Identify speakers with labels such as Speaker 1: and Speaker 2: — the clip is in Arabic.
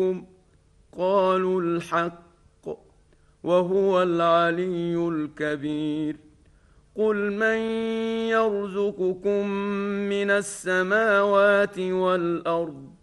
Speaker 1: قالوا الحق وهو العلي الكبير. قل من يرزقكم من السماوات والأرض